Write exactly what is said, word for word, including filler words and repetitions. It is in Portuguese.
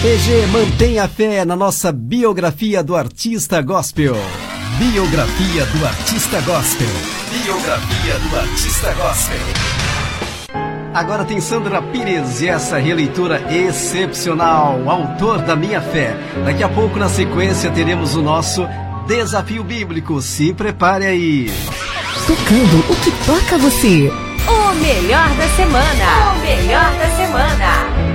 P G, mantenha a fé na nossa biografia do artista gospel. Biografia do artista gospel. Biografia do artista gospel. Agora tem Sandra Pires e essa releitura excepcional, autor da Minha Fé. Daqui a pouco, na sequência, teremos o nosso Desafio Bíblico. Se prepare aí. Tocando o que toca você. O melhor da semana. O melhor da semana.